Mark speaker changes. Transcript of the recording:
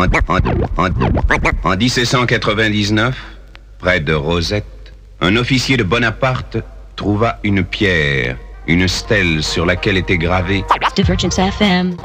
Speaker 1: En 1799, près de Rosette, un officier de Bonaparte trouva une pierre, une stèle sur laquelle était gravé
Speaker 2: Divergence FM.